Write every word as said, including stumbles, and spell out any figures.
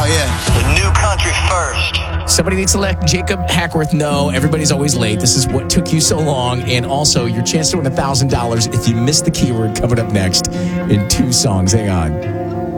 Oh, yeah. The new country first. Somebody needs to let Jacob Hackworth know everybody's always late. This is what took you so long. And also, your chance to win one thousand dollars if you miss the keyword coming up next in two songs. Hang on.